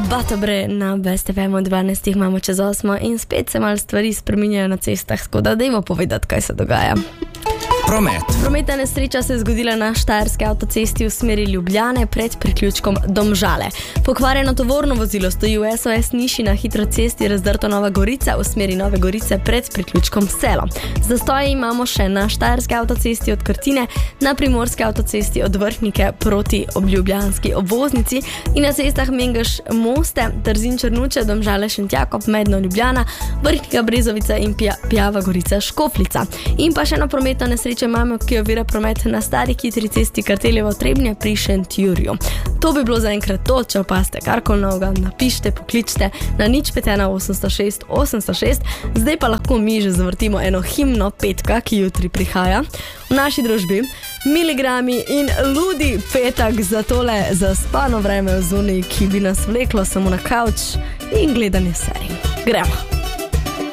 Batobre na Best FM 12 imamo čez 8 in spet se malo stvari spreminjajo na cestah, tako da dajmo povedati, kaj se dogaja. Prometna nesreča se je zgodila na Štajerski avtocesti v smeri Ljubljane pred priključkom Domžale. Pokvarjeno tovorno vozilo stoji v SOS niši na hitro cesti Razdrto Nova Gorica v smeri Nove Gorice pred priključkom Selo. Zastoje imamo še na Štajerski avtocesti od Krtine, na Primorski avtocesti od Vrhnike proti Ljubljanski obvoznici in na cestah Mengeš Moste, Trzin Črnuče, Domžale Šentjakob, Medno Ljubljana, Vrhnika Brezovica in Pjava Gorica Škofljica. In pa še na prometno nesrečo imamo, ki ovira promet na stari hitri cesti Karteljevo Trebnje pri Šentjurju. To bi bilo zaenkrat to, če opazite karkoli novega, napišite, pokličite na 051 806 806. Zdaj pa lahko mi že zavrtimo eno himno petka, ki jutri prihaja. V naši družbi miligrami in ludi petek za tole zaspano vreme v zuniji, ki bi nas vleklo samo na kavč in gledanje serij. Gremo!